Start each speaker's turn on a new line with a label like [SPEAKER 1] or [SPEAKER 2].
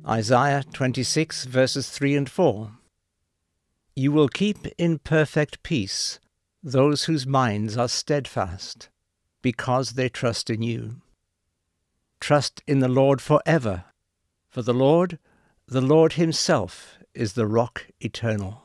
[SPEAKER 1] Isaiah 26, verses 3 and 4. You will keep in perfect peace those whose minds are steadfast, because they trust in you. Trust in the Lord forever, for the Lord himself, is the rock eternal.